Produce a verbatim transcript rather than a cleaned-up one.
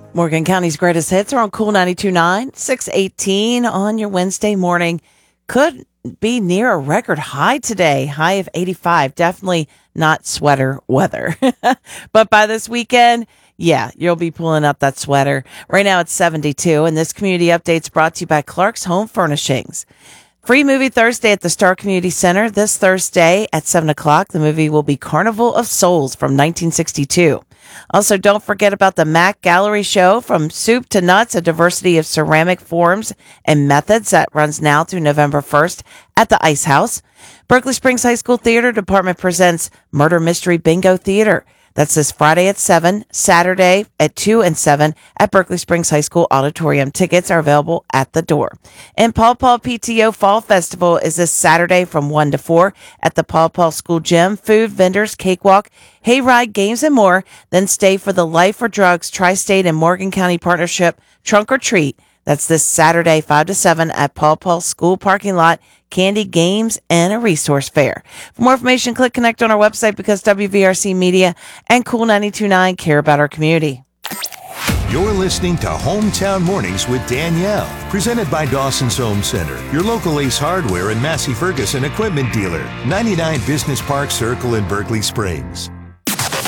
Morgan County's greatest hits are on Cool ninety-two point nine, six eighteen on your Wednesday morning. Could be near a record high today, high of eighty-five. Definitely not sweater weather. But by this weekend, yeah, you'll be pulling up that sweater. Right now it's seventy-two, and this community update's brought to you by Clark's Home Furnishings. Free movie Thursday at the Star Community Center. This Thursday at seven o'clock, the movie will be Carnival of Souls from nineteen sixty-two. Also, don't forget about the Mac Gallery Show, From Soup to Nuts, a diversity of ceramic forms and methods, that runs now through November first at the Ice House. Berkeley Springs High School Theater Department presents Murder Mystery Bingo Theater. That's this Friday at seven, Saturday at two and seven at Berkeley Springs High School Auditorium. Tickets are available at the door. And Paw Paw P T O Fall Festival is this Saturday from one to four at the Paw Paw School Gym. Food, vendors, cakewalk, hayride, games, and more. Then stay for the Life or Drugs Tri-State and Morgan County Partnership Trunk or Treat. That's this Saturday, five to seven at Paw Paw School Parking Lot. Candy, games, and a resource fair. For more information, click connect on our website, because W V R C Media and Cool ninety-two point nine care about our community. You're listening to Hometown Mornings with Danielle, presented by Dawson's Home Center, your local Ace Hardware and Massey Ferguson equipment dealer, ninety-nine Business Park Circle in Berkeley Springs.